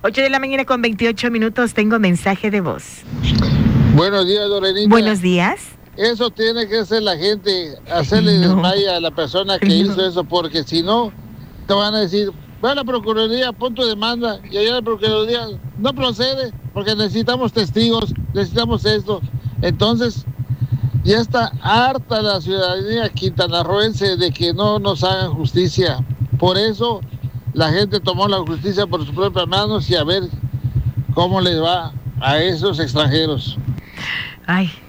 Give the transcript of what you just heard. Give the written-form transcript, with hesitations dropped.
8 de la mañana con 28 minutos. Tengo mensaje de voz. Buenos días, Lorenita. Buenos días. Eso tiene que hacer la gente, hacerle desmaya a la persona que hizo eso, porque si no, te van a decir, va a la Procuraduría, pon tu demanda, y allá la Procuraduría no procede, porque necesitamos testigos, necesitamos esto. Entonces, ya está harta la ciudadanía quintanarroense de que no nos hagan justicia. Por eso, la gente tomó la justicia por sus propias manos y a ver cómo les va a esos extranjeros. Ay,